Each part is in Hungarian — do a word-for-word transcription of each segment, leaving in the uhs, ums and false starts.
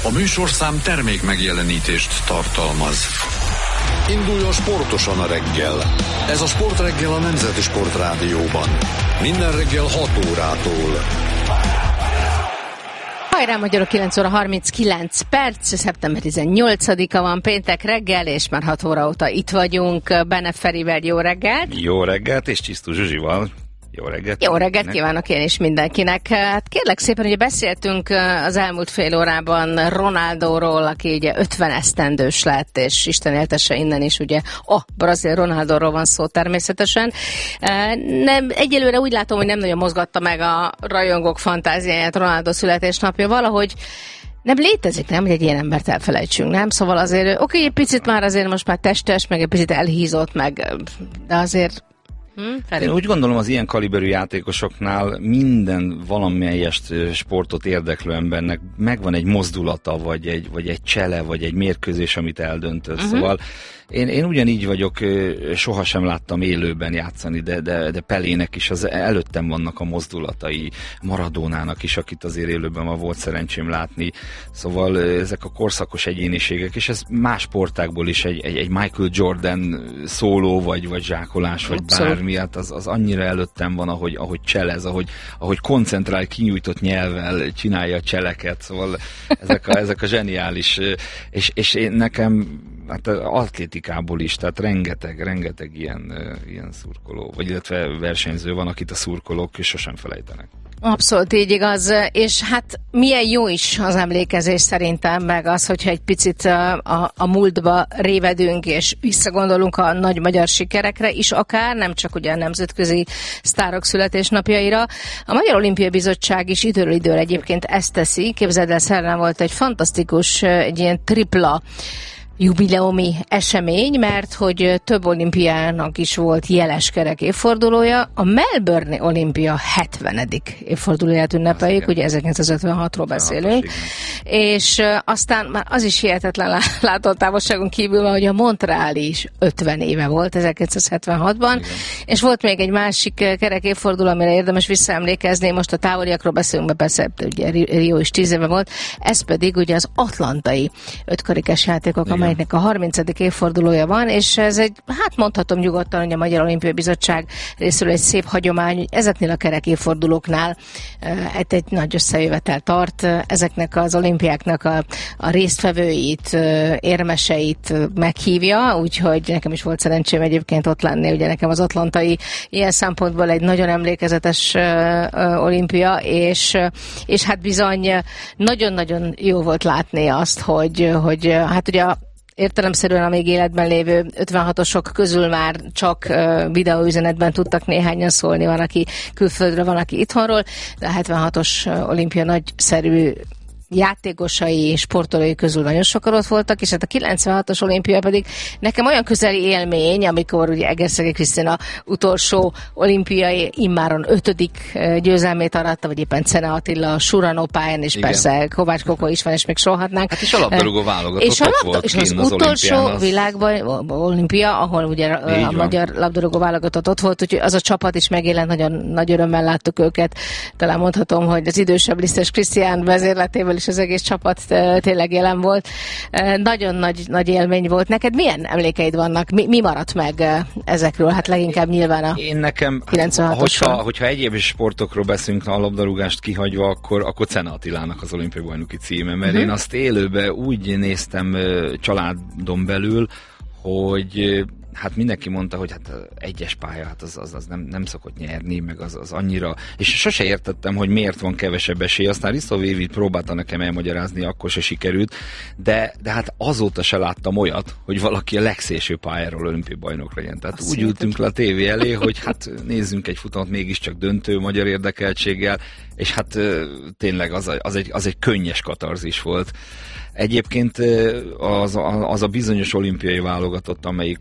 A műsorszám termék megjelenítést tartalmaz. Induljon sportosan a reggel. Ez a Sportreggel a Nemzeti Sportrádióban. Minden reggel hat órától. Hajrá magyarok, kilenc óra harminckilenc perc, szeptember tizennyolcadika van, péntek reggel, és már hat óra óta itt vagyunk. Benne Ferivel, jó reggelt! Jó reggelt, és Csisztú Zsuzsival. Jó reggelt! Jó reggelt kívánok én is mindenkinek. Hát kérlek szépen, ugye beszéltünk az elmúlt fél órában Ronaldóról, aki ugye ötven esztendős lett, és Isten éltesse innen is, ugye a brazil Ronaldóról van szó természetesen. Nem, egyelőre úgy látom, hogy nem nagyon mozgatta meg a rajongók fantáziáját Ronaldó születésnapja, valahogy nem létezik, nem, hogy egy ilyen embert elfelejtsünk, nem? Szóval azért, oké, okay, egy picit már azért most már testes, meg egy picit elhízott, meg, de azért Hmm, Én úgy gondolom, az ilyen kaliberű játékosoknál minden valamelyest sportot érdeklő embernek megvan egy mozdulata, vagy egy, vagy egy csele, vagy egy mérkőzés, amit eldöntött. Uh-huh. Szóval én, én ugyanígy vagyok, sohasem láttam élőben játszani, de, de, de Pelének is az előttem vannak a mozdulatai, Maradónának is, akit azért élőben ma volt szerencsém látni. Szóval ezek a korszakos egyéniségek, és ez más sportákból is egy, egy, egy Michael Jordan szóló, vagy, vagy zsákolás, vagy Abszolút. bármi, hát az, az annyira előttem van, ahogy, ahogy cselez, ahogy, ahogy koncentrál, kinyújtott nyelvvel csinálja a cseleket, szóval ezek a, ezek a zseniális, és, és én nekem hát atlétikából is, tehát rengeteg, rengeteg ilyen, ilyen szurkoló, vagy illetve versenyző van, akit a szurkolók sosem felejtenek. Abszolút így igaz, és hát milyen jó is az emlékezés szerintem, meg az, hogyha egy picit a, a, a múltba révedünk, és visszagondolunk a nagy magyar sikerekre is akár, nem csak ugye a nemzetközi sztárok születésnapjaira. A Magyar Olimpiai Bizottság is időről időre egyébként ezt teszi. Képzeld el, szerdán volt egy fantasztikus, egy ilyen tripla jubileumi esemény, mert hogy több olimpiának is volt jeles kerek évfordulója. A Melbourne olimpia hetvenedik évfordulóját ünnepeljük, ugye ezerkilencszázötvenhatról beszélünk, és aztán már az is hihetetlen látótávolságon kívül van, hogy a Montreali is ötven éve volt, ezerkilencszázhetvenhatban, igen. És volt még egy másik kerek évforduló, amire érdemes visszaemlékezni, most a távoliakról beszélünk, mert persze ugye Rio is tíz éve volt, ez pedig ugye az atlantai ötkarikás játékok, igen. Amelynek a harmincadik évfordulója van, és ez egy, hát mondhatom nyugodtan, hogy a Magyar Olimpiai Bizottság részéről egy szép hagyomány, hogy ezeknél a kerek évfordulóknál egy, egy nagy összejövetel tart, ezeknek az olimpiáknak a, a résztvevőit, érmeseit meghívja, úgyhogy nekem is volt szerencsém egyébként ott lenni, ugye nekem az atlantai ilyen szempontból egy nagyon emlékezetes olimpia, és, és hát bizony nagyon-nagyon jó volt látni azt, hogy, hogy hát ugye a értelemszerűen a még életben lévő ötvenhatosok közül már csak uh, videóüzenetben tudtak néhányan szólni, van, aki külföldről, van, aki itthonról, de a hetvenhatos uh, olimpia nagyszerű játékosai, sportolói közül nagyon sokan ott voltak, és hát a kilencvenhatos olimpia pedig nekem olyan közeli élmény, amikor ugye Egerszegi Krisztina utolsó olimpiai immáron ötödik győzelmét aratta, vagy éppen Czene Attila a Suranó pályán, és igen. Persze Kovács Kokó is van, és még sorolhatnánk. Hát és a labdarúgó válogatott és a labda- volt és az, az utolsó világban olimpia, ahol ugye a, a magyar labdarúgó válogatott ott volt, úgyhogy az a csapat is megjelent, nagyon nagy örömmel láttuk őket. Talán mondhatom, hogy az idősebb Lisztes Krisztián vezérletével és az egész csapat tényleg jelen volt. Nagyon nagy, nagy élmény volt. Neked milyen emlékeid vannak? Mi, mi maradt meg ezekről? Hát leginkább nyilván a Én nekem, hogyha, hogyha egyéb sportokról beszélünk, a labdarúgást kihagyva, akkor, akkor Czene Attilának az olimpiai bajnoki címe, mert uh-huh. én azt élőben úgy néztem családon belül, hogy hát mindenki mondta, hogy hát egyes pálya, hát az, az, az nem, nem szokott nyerni, meg az, az annyira, és sose értettem, hogy miért van kevesebb esély, aztán Risto Vévit próbálta nekem elmagyarázni, akkor se sikerült, de, de hát azóta se láttam olyat, hogy valaki a legszélső pályáról olimpiai bajnok legyen. Tehát azt úgy ültünk le a tévé elé, hogy hát nézzünk egy futamot, mégiscsak döntő magyar érdekeltséggel, és hát tényleg az, az, egy, az egy könnyes katarzis volt. Egyébként az a, az a bizonyos olimpiai válogatott, amelyik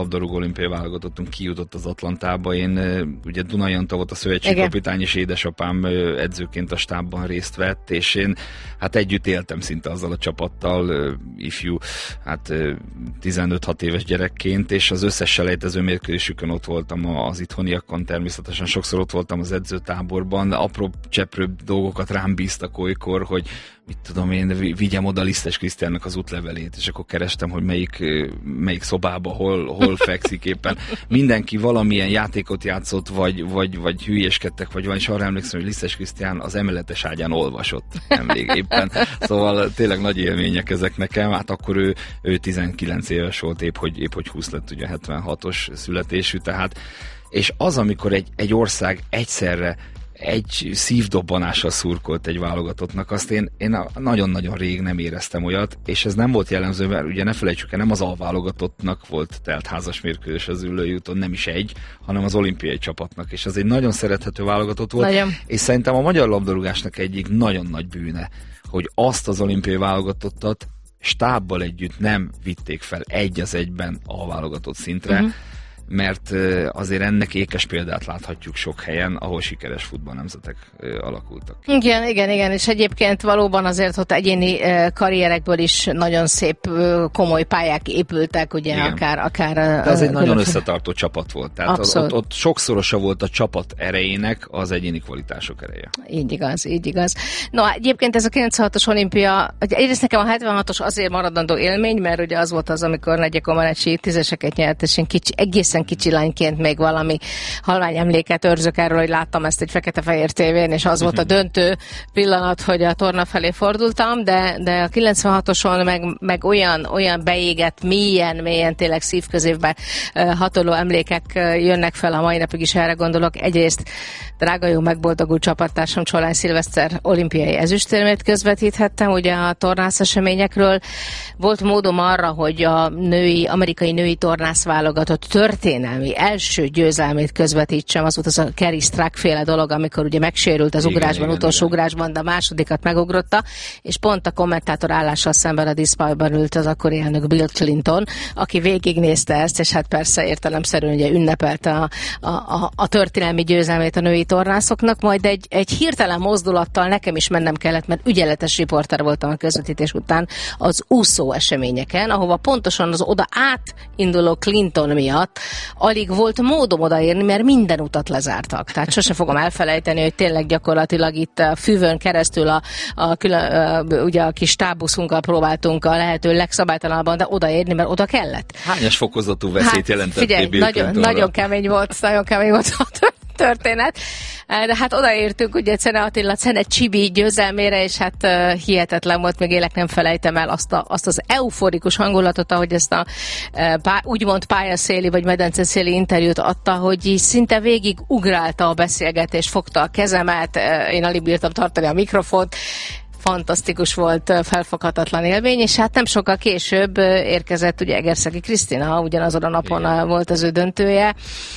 labdarúgó olimpiai válogatottunk kijutott az Atlantába. Én ugye Dunai Antal volt a szövetségkapitány, és édesapám edzőként a stábban részt vett, és én hát együtt éltem szinte azzal a csapattal, ifjú, hát tizenöt-hat éves gyerekként, és az összes selejtező mérkőzésükön ott voltam az itthoniakon, természetesen sokszor ott voltam az edzőtáborban, apró cseprőbb dolgokat rám bíztak olykor, hogy mit tudom én, vigyem oda Lisztes Krisztiánnak az útlevelét, és akkor kerestem, hogy melyik, melyik szobába, hol, hol fekszik éppen. Mindenki valamilyen játékot játszott, vagy, vagy, vagy hülyéskedtek, vagy van, és arra emlékszem, hogy Lisztes Krisztián az emeletes ágyán olvasott emlék éppen. Szóval tényleg nagy élmények ezek nekem, hát akkor ő, ő tizenkilenc éves volt, épp hogy, épp hogy húsz lett, ugye hetvenhatos születésű, tehát, és az, amikor egy, egy ország egyszerre egy szívdobbanással szurkolt egy válogatottnak, azt én, én nagyon-nagyon rég nem éreztem olyat, és ez nem volt jellemző, mert ugye ne felejtsük el, nem az alválogatottnak volt telt házas mérkőzés az ülői úton, nem is egy, hanem az olimpiai csapatnak, és az egy nagyon szerethető válogatott volt, nagyon. És szerintem a magyar labdarúgásnak egyik nagyon nagy bűne, hogy azt az olimpiai válogatottat stábbal együtt nem vitték fel egy az egyben a válogatott szintre, uh-huh. mert azért ennek ékes példát láthatjuk sok helyen, ahol sikeres futballnemzetek alakultak. Igen, igen, igen, és egyébként valóban azért ott egyéni karrierekből is nagyon szép, komoly pályák épültek, ugye igen. akár... akár De az egy nagyon összetartó csapat volt, tehát az, ott, ott sokszorosa volt a csapat erejének az egyéni kvalitások ereje. Így igaz, így igaz. No, egyébként ez a kilencvenhatos olimpia, egyrészt nekem a hetvenhatos azért maradandó élmény, mert ugye az volt az, amikor Nagyja Comaneci tízeseket nyert, és én kicsi, egészen kicsi lányként még valami halvány emléket őrzök erről, hogy láttam ezt egy fekete-fehér tévén, és az volt a döntő pillanat, hogy a torna felé fordultam, de, de a kilencvenhatoson meg, meg olyan, olyan beégett, mélyen, mélyen tényleg szívközévbe hatoló emlékek jönnek fel, a mai napig is erre gondolok. Egyrészt drága jó megboldogult csapattársam Csolány Szilveszter olimpiai ezüstérmét közvetíthettem, ugye a tornász eseményekről. Volt módom arra, hogy a női, amerikai női tornász válogatott történelmi első győzelmét közvetítsem, az volt az a Kerry Strack féle dolog, amikor ugye megsérült az igen, ugrásban, igen, utolsó igen. ugrásban, de a másodikat megugrotta, és pont a kommentátor állással szemben a diszpajban ült az akkori elnök Bill Clinton, aki végignézte ezt, és hát persze értelemszerűen ugye ünnepelte a, a, a, a történelmi győzelmét a női tornászoknak, majd egy, egy hirtelen mozdulattal nekem is mennem kellett, mert ügyeletes riporter voltam a közvetítés után az úszó eseményeken, ahova pontosan az oda átinduló Clinton miatt alig volt módom odaérni, mert minden utat lezártak. Tehát sose fogom elfelejteni, hogy tényleg gyakorlatilag itt a füvön keresztül a, a, külön, a, ugye a kis tábuszunkkal próbáltunk a lehető legszabálytalanabban, de odaérni, mert oda kellett. Hányas fokozatú veszélyt hát, jelentettél figyelj, Bill nagyon, Clintonra? nagyon kemény volt, nagyon kemény volt a történet. De hát odaértünk ugye Czene Attila, Czene Csibi győzelmére, és hát uh, hihetetlen volt, még élek nem felejtem el azt, a, azt az euforikus hangulatot, ahogy ezt a uh, pá, úgymond pályaszéli vagy medenceszéli interjút adta, hogy így szinte végig ugrálta a beszélgetést, fogta a kezemet, uh, én alig bírtam tartani a mikrofont, fantasztikus volt, felfoghatatlan élmény, és hát nem sokkal később érkezett ugye Egerszegi Krisztina, ugyanazon a napon igen. volt az ő döntője,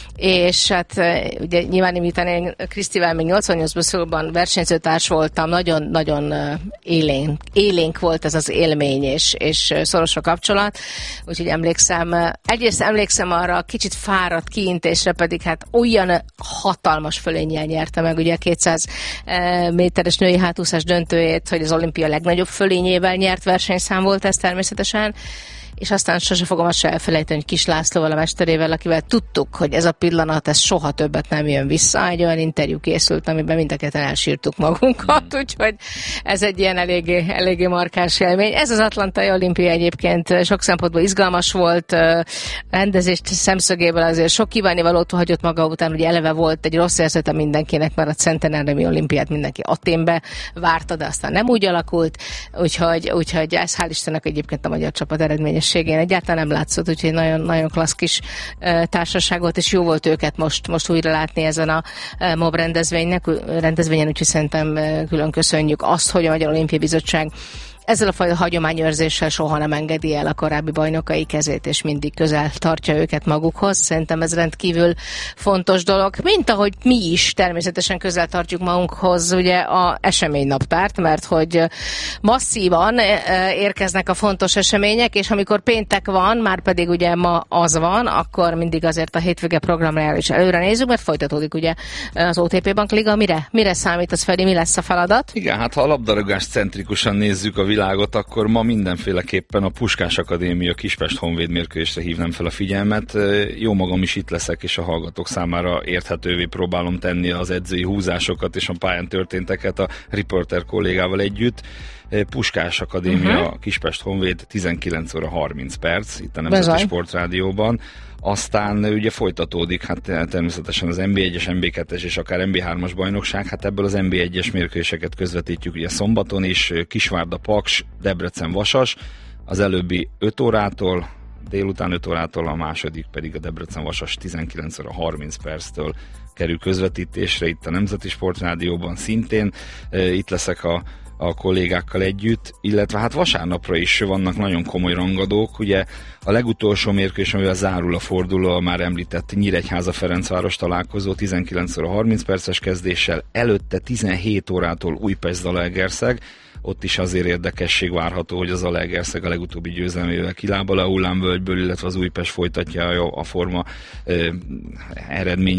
és hát ugye nyilván miután én Krisztivel még nyolcvannyolcban szóban versenyzőtárs voltam, nagyon-nagyon élénk, élénk volt ez az élmény, és, és szoros a kapcsolat, úgyhogy emlékszem, egyrészt emlékszem arra a kicsit fáradt kiintésre, pedig hát olyan hatalmas fölénnyel nyerte meg ugye a kétszáz méteres női hátúszás döntőjét, hogy az olimpia legnagyobb fölényével nyert versenyszám volt ez természetesen, és aztán sose fogom azt se elfelejteni, hogy Kis Lászlóval, a mesterével, akivel tudtuk, hogy ez a pillanat, ez soha többet nem jön vissza. Egy olyan interjú készült, amiben mind a ketten elsírtuk magunkat, mm. úgyhogy ez egy ilyen eléggé, eléggé markáns élmény. Ez az Atlantai Olimpia egyébként sok szempontból izgalmas volt, rendezést szemszögéből azért sok kívánnivalót hagyott maga után, ugye eleve volt egy rossz érzete mindenkinek, mert a centenáriumi olimpiát mindenki Athénbe várta, de aztán nem úgy alakult, úgyhogy, úgyhogy ez hál' Istennek egyébként a magyar csapat eredményes egyáltalán nem látszott, úgyhogy nagyon, nagyon klassz kis uh, társaság volt, és jó volt őket most, most újra látni ezen a uh, MOB rendezvénynek, rendezvényen, úgyhogy szerintem uh, külön köszönjük azt, hogy a Magyar Olimpiai Bizottság ezzel a fajta hagyományőrzéssel soha nem engedi el a korábbi bajnokai kezét, és mindig közel tartja őket magukhoz. Szerintem ez rendkívül fontos dolog, mint ahogy mi is természetesen közel tartjuk magunkhoz ugye a eseménynaptárt, mert hogy masszívan érkeznek a fontos események, és amikor péntek van, már pedig ugye ma az van, akkor mindig azért a hétvége programra is előre nézzük, mert folytatódik ugye az o té pé Bank Liga. Mire, mire számít az, Feri, mi lesz a feladat? Igen, hát ha a labdarúgás centrikusan nézzük a világot, akkor ma mindenféleképpen a Puskás Akadémia Kispest Honvéd mérkőzésre hívnám fel a figyelmet. Jó magam is itt leszek, és a hallgatók számára érthetővé próbálom tenni az edzői húzásokat és a pályán történteket a riporter kollégával együtt. Puskás Akadémia uh-huh. Kispest Honvéd tizenkilenc óra harminc perc, itt a Nemzeti Bezaj. Sportrádióban. Aztán ugye folytatódik, hát természetesen az en bé egyes, en bé kettes és akár en bé hármas bajnokság, hát ebből az en bé egyes mérkőzéseket közvetítjük ugye szombaton is, Kisvárda Paks, Debrecen Vasas, az előbbi öt órától, délután öt órától, a második pedig a Debrecen Vasas tizenkilenc óra harminc perctől kerül közvetítésre itt a Nemzeti Sportrádióban szintén. Itt leszek a a kollégákkal együtt, illetve hát vasárnapra is vannak nagyon komoly rangadók. Ugye a legutolsó mérkőzés, amivel zárul a forduló, a már említett Nyíregyháza-Ferencváros találkozó tizenkilenc óra harminc perces kezdéssel, előtte tizenhét órától Újpest-Zalaegerszeg. Ott is azért érdekesség várható, hogy az Zalaegerszeg a legutóbbi győzelmével kilábal a hullámvölgyből, illetve az Újpest folytatja a forma eredmény